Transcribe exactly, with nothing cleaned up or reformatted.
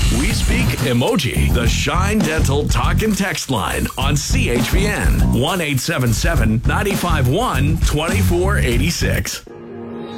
We speak emoji. The Shine Dental Talk and Text line on C H V N one eight seven seven, nine five one, two four eight six.